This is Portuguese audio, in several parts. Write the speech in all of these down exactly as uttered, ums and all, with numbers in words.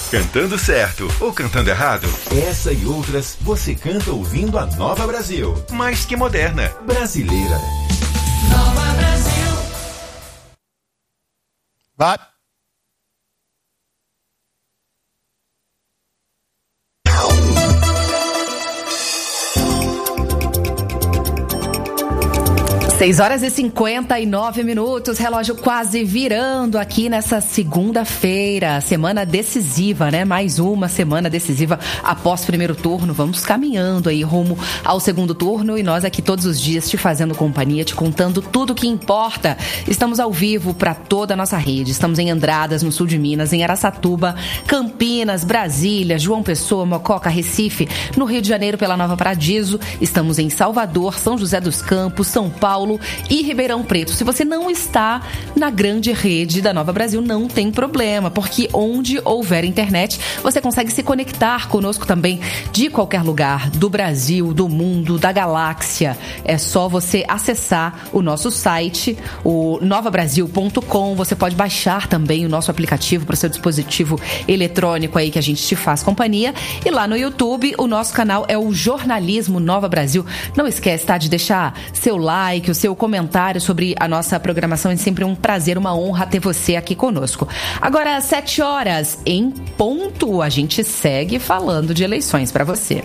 Cantando certo ou cantando errado? Essa e outras você canta ouvindo a Nova Brasil. Mais que moderna, brasileira. Nova Brasil. Vai. seis horas e cinquenta e nove minutos, relógio quase virando aqui nessa segunda-feira, semana decisiva, né? Mais uma semana decisiva após o primeiro turno. Vamos caminhando aí rumo ao segundo turno e nós aqui todos os dias te fazendo companhia, te contando tudo o que importa. Estamos ao vivo para toda a nossa rede. Estamos em Andradas, no sul de Minas, em Araçatuba, Campinas, Brasília, João Pessoa, Mococa, Recife, no Rio de Janeiro pela Nova Paradiso. Estamos em Salvador, São José dos Campos, São Paulo e Ribeirão Preto. Se você não está na grande rede da Nova Brasil, não tem problema, porque onde houver internet, você consegue se conectar conosco também de qualquer lugar do Brasil, do mundo, da galáxia. É só você acessar o nosso site, o nova brasil ponto com. Você pode baixar também o nosso aplicativo para o seu dispositivo eletrônico aí que a gente te faz companhia. E lá no YouTube, o nosso canal é o Jornalismo Nova Brasil. Não esquece, tá, de deixar seu like, o seu comentário sobre a nossa programação. É sempre um prazer, uma honra ter você aqui conosco. Agora, às sete horas em ponto, a gente segue falando de eleições para você.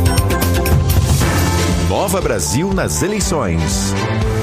Nova Brasil nas eleições.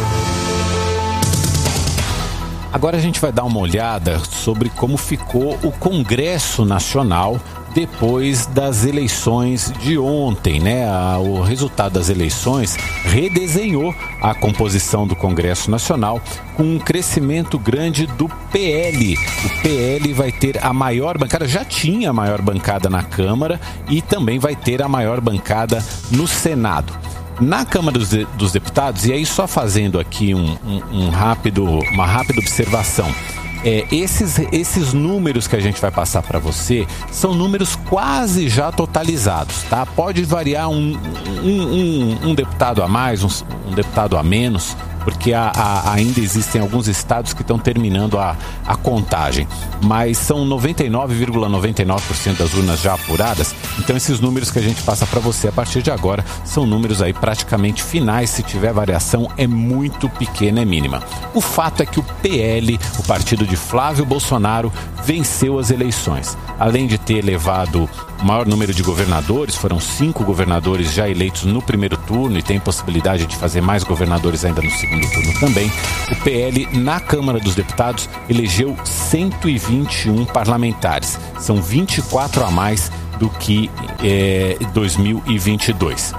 Agora a gente vai dar uma olhada sobre como ficou o Congresso Nacional depois das eleições de ontem, né? O resultado das eleições redesenhou a composição do Congresso Nacional com um crescimento grande do P L. O P L vai ter a maior bancada, já tinha a maior bancada na Câmara e também vai ter a maior bancada no Senado. Na Câmara dos, de, dos Deputados, e aí só fazendo aqui um, um, um rápido, uma rápida observação, é, esses, esses números que a gente vai passar para você são números quase já totalizados, tá? Pode variar um, um, um, um deputado a mais, um, um deputado a menos, porque a, a, ainda existem alguns estados que estão terminando a, a contagem, mas são noventa e nove vírgula noventa e nove por cento das urnas já apuradas. Então esses números que a gente passa para você a partir de agora são números aí praticamente finais. Se tiver variação é muito pequena, é mínima. O fato é que o P L, o partido de Flávio Bolsonaro, venceu as eleições. Além de ter elevado o maior número de governadores, foram cinco governadores já eleitos no primeiro turno e tem possibilidade de fazer mais governadores ainda no segundo turno também. O P L, na Câmara dos Deputados, elegeu cento e vinte e um parlamentares. São vinte e quatro a mais do que é, dois mil e vinte e dois.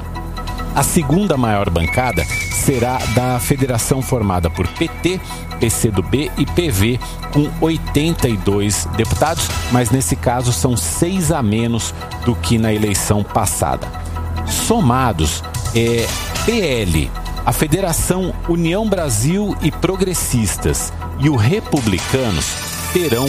A segunda maior bancada será da federação formada por P T, P C do B e P V, com oitenta e dois deputados, mas nesse caso são seis a menos do que na eleição passada. Somados, é, P L, a Federação União Brasil e Progressistas e o Republicanos terão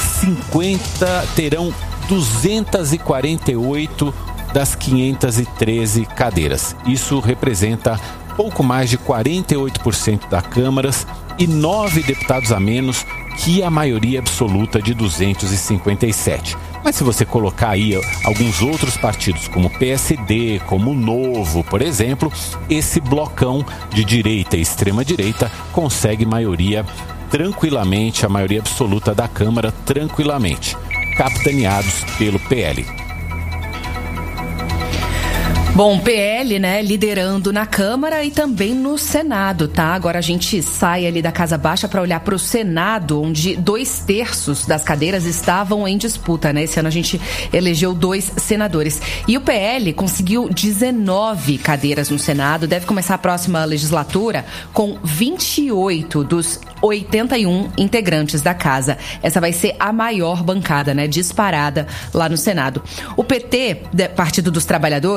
cinquenta, terão duzentas e quarenta e oito das quinhentas e treze cadeiras. Isso representa pouco mais de quarenta e oito por cento das câmaras e nove deputados a menos que a maioria absoluta de duzentos e cinquenta e sete. Mas se você colocar aí alguns outros partidos, como o P S D, como o Novo, por exemplo, esse blocão de direita e extrema-direita consegue maioria tranquilamente, a maioria absoluta da Câmara tranquilamente, capitaneados pelo P L. Bom, P L, né, liderando na Câmara e também no Senado, tá? Agora a gente sai ali da Casa Baixa para olhar para o Senado, onde dois terços das cadeiras estavam em disputa, né? Esse ano a gente elegeu dois senadores. E o P L conseguiu dezenove cadeiras no Senado, deve começar a próxima legislatura com vinte e oito dos oitenta e um integrantes da casa. Essa vai ser a maior bancada, né, disparada lá no Senado. O P T, Partido dos Trabalhadores,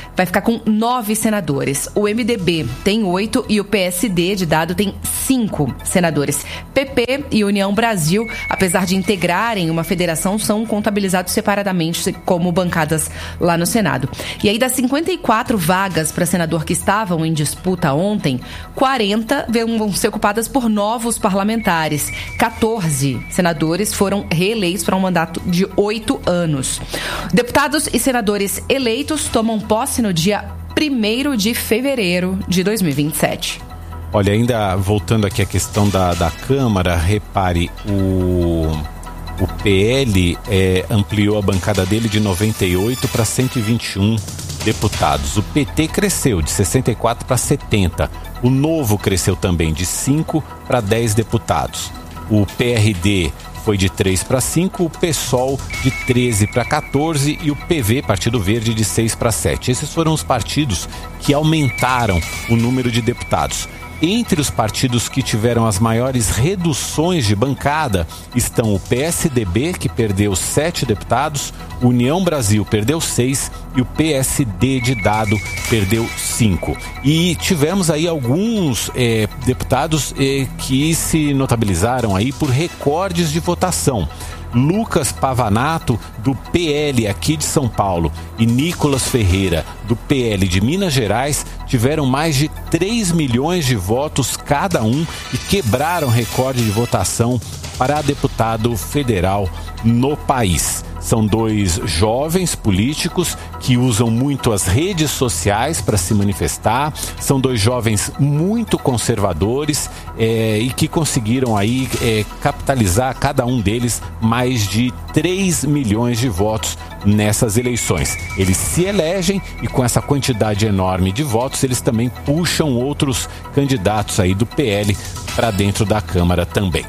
vai ficar com nove senadores. O M D B tem oito e o P S D de dado tem cinco senadores. P P e União Brasil, apesar de integrarem uma federação, são contabilizados separadamente como bancadas lá no Senado. E aí, das cinquenta e quatro vagas para senador que estavam em disputa ontem, quarenta vão ser ocupadas por novos parlamentares. quatorze senadores foram reeleitos para um mandato de oito anos. Deputados e senadores eleitos tomam posse no dia primeiro de fevereiro de dois mil e vinte e sete. Olha, ainda voltando aqui à questão da, da Câmara, repare, o, o P L é, ampliou a bancada dele de noventa e oito para cento e vinte e um deputados. O P T cresceu de sessenta e quatro para setenta. O Novo cresceu também de cinco para dez deputados. O P R D foi de três para cinco, o PSOL de treze para quatorze e o P V, Partido Verde, de seis para sete. Esses foram os partidos que aumentaram o número de deputados. Entre os partidos que tiveram as maiores reduções de bancada estão o P S D B, que perdeu sete deputados, União Brasil perdeu seis e o P S D de dado perdeu cinco. E tivemos aí alguns eh, deputados eh, que se notabilizaram aí por recordes de votação. Lucas Pavanato, do P L aqui de São Paulo, e Nicolas Ferreira, do P L de Minas Gerais, tiveram mais de três milhões de votos cada um e quebraram recorde de votação para deputado federal no país. São dois jovens políticos que usam muito as redes sociais para se manifestar. São dois jovens muito conservadores é, e que conseguiram aí é, capitalizar, cada um deles, mais de três milhões de votos nessas eleições. Eles se elegem e com essa quantidade enorme de votos, eles também puxam outros candidatos aí do P L para dentro da Câmara também.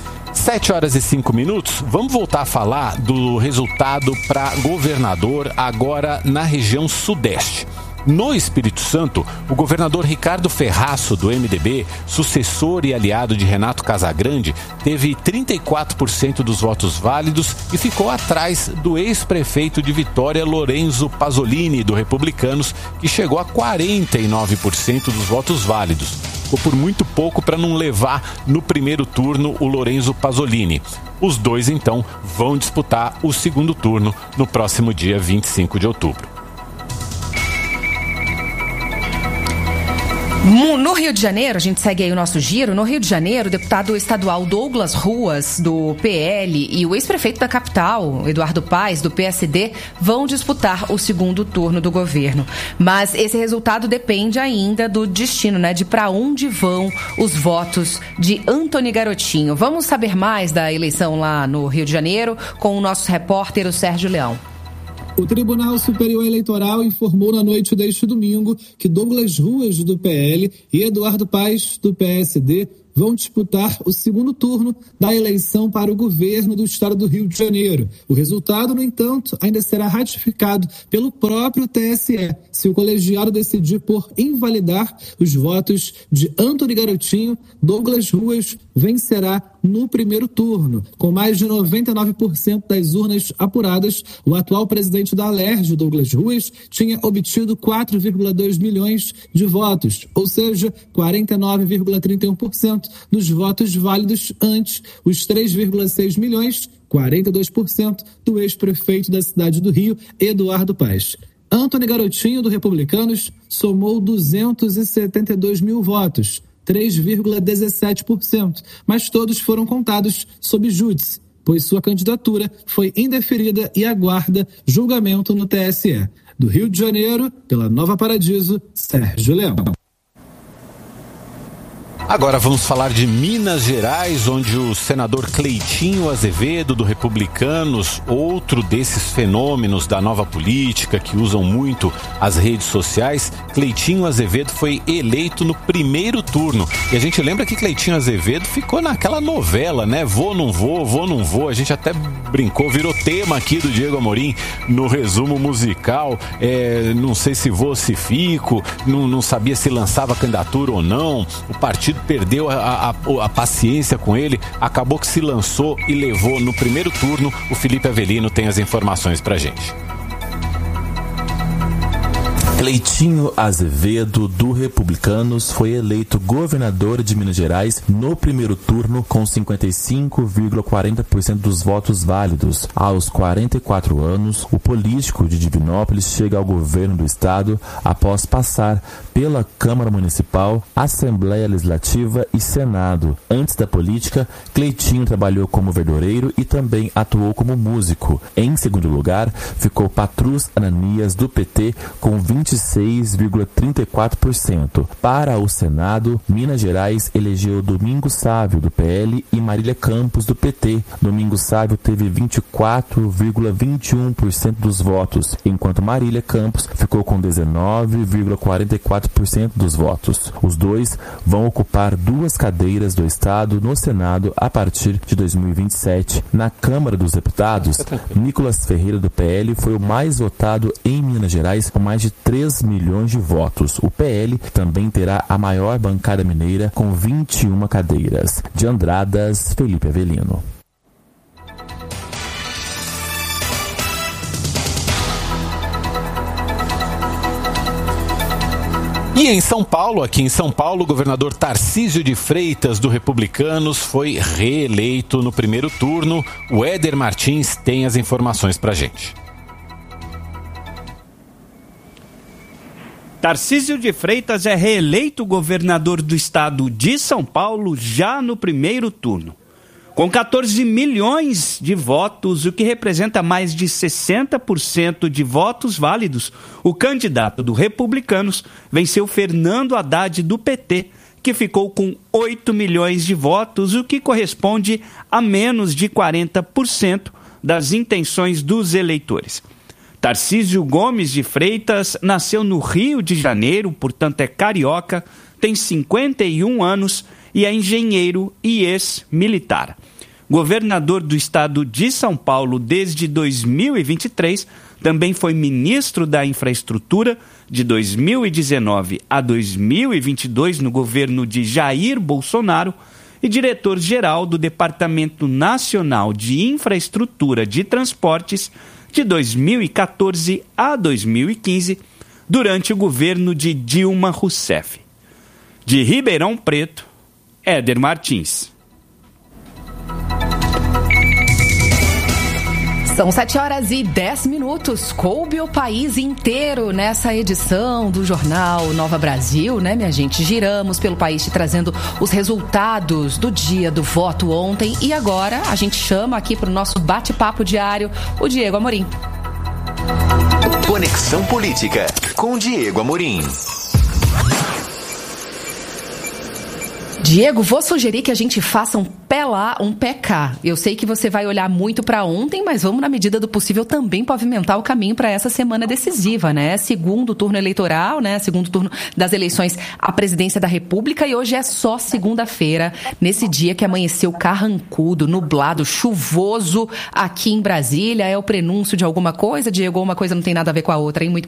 sete horas e cinco minutos, vamos voltar a falar do resultado para governador agora na região sudeste. No Espírito Santo, o governador Ricardo Ferraço, do M D B, sucessor e aliado de Renato Casagrande, teve trinta e quatro por cento dos votos válidos e ficou atrás do ex-prefeito de Vitória, Lorenzo Pasolini, do Republicanos, que chegou a quarenta e nove por cento dos votos válidos. Ficou por muito pouco para não levar no primeiro turno o Lorenzo Pasolini. Os dois, então, vão disputar o segundo turno no próximo dia vinte e cinco de outubro. No Rio de Janeiro, a gente segue aí o nosso giro. No Rio de Janeiro, o deputado estadual Douglas Ruas, do P L, e o ex-prefeito da capital, Eduardo Paes, do P S D, vão disputar o segundo turno do governo. Mas esse resultado depende ainda do destino, né? De para onde vão os votos de Antony Garotinho. Vamos saber mais da eleição lá no Rio de Janeiro com o nosso repórter, o Sérgio Leão. O Tribunal Superior Eleitoral informou na noite deste domingo que Douglas Ruas, do P L, e Eduardo Paes, do P S D, vão disputar o segundo turno da eleição para o governo do estado do Rio de Janeiro. O resultado, no entanto, ainda será ratificado pelo próprio T S E, se o colegiado decidir por invalidar os votos de Antony Garotinho. Douglas Ruas vencerá no primeiro turno. Com mais de noventa e nove por cento das urnas apuradas, o atual presidente da Alerj, Douglas Ruas, tinha obtido quatro vírgula dois milhões de votos, ou seja, quarenta e nove vírgula trinta e um por cento dos votos válidos ante os três vírgula seis milhões, quarenta e dois por cento, do ex-prefeito da cidade do Rio, Eduardo Paes. Antony Garotinho, do Republicanos, somou duzentos e setenta e dois mil votos, três vírgula dezessete por cento, mas todos foram contados sob júdice, pois sua candidatura foi indeferida e aguarda julgamento no T S E. Do Rio de Janeiro, pela Nova Paradiso, Sérgio Leão. Agora vamos falar de Minas Gerais, onde o senador Cleitinho Azevedo, do Republicanos, outro desses fenômenos da nova política que usam muito as redes sociais, Cleitinho Azevedo foi eleito no primeiro turno. E a gente lembra que Cleitinho Azevedo ficou naquela novela, né? Vou, não vou, vou, não vou. A gente até brincou, virou tema aqui do Diego Amorim no resumo musical. É, não sei se vou, se fico, não, não sabia se lançava candidatura ou não. O partido perdeu a, a, a paciência com ele, acabou que se lançou e levou no primeiro turno. O Felipe Avelino tem as informações pra gente. Cleitinho Azevedo, do Republicanos, foi eleito governador de Minas Gerais no primeiro turno com cinquenta e cinco vírgula quarenta por cento dos votos válidos. Aos quarenta e quatro anos, o político de Divinópolis chega ao governo do estado após passar pela Câmara Municipal, Assembleia Legislativa e Senado. Antes da política, Cleitinho trabalhou como verdureiro e também atuou como músico. Em segundo lugar, ficou Patrus Ananias, do P T, com vinte e seis vírgula trinta e quatro por cento. Para o Senado, Minas Gerais elegeu Domingos Sávio, do P L, e Marília Campos, do P T. Domingos Sávio teve vinte e quatro vírgula vinte e um por cento dos votos, enquanto Marília Campos ficou com dezenove vírgula quarenta e quatro por cento dos votos. Os dois vão ocupar duas cadeiras do Estado no Senado a partir de dois mil e vinte e sete. Na Câmara dos Deputados, Nicolas Ferreira, do P L, foi o mais votado em Minas Gerais, com mais de três milhões de votos. O P L também terá a maior bancada mineira, com vinte e uma cadeiras. De Andradas, Felipe Avelino. E em São Paulo, aqui em São Paulo, o governador Tarcísio de Freitas, do Republicanos, foi reeleito no primeiro turno. O Éder Martins tem as informações pra gente. Tarcísio de Freitas é reeleito governador do estado de São Paulo já no primeiro turno. Com quatorze milhões de votos, o que representa mais de sessenta por cento de votos válidos, o candidato do Republicanos venceu Fernando Haddad, do P T, que ficou com oito milhões de votos, o que corresponde a menos de quarenta por cento das intenções dos eleitores. Tarcísio Gomes de Freitas nasceu no Rio de Janeiro, portanto é carioca, tem cinquenta e um anos e é engenheiro e ex-militar. Governador do estado de São Paulo desde dois mil e vinte e três, também foi ministro da Infraestrutura de dois mil e dezenove a dois mil e vinte e dois no governo de Jair Bolsonaro e diretor-geral do Departamento Nacional de Infraestrutura de Transportes de dois mil e quatorze a dois mil e quinze, durante o governo de Dilma Rousseff. De Ribeirão Preto, Éder Martins. São sete horas e dez minutos. Coube o país inteiro nessa edição do Jornal Nova Brasil, né, minha gente? Giramos pelo país te trazendo os resultados do dia do voto ontem. E agora a gente chama aqui para o nosso bate-papo diário o Diego Amorim. Conexão Política com Diego Amorim. Diego, vou sugerir que a gente faça um pé lá, um pé cá. Eu sei que você vai olhar muito para ontem, mas vamos, na medida do possível, também pavimentar o caminho para essa semana decisiva, né? Segundo turno eleitoral, né? Segundo turno das eleições à presidência da República, e hoje é só segunda-feira, nesse dia que amanheceu carrancudo, nublado, chuvoso aqui em Brasília. É o prenúncio de alguma coisa, Diego? Uma coisa não tem nada a ver com a outra, hein? Muito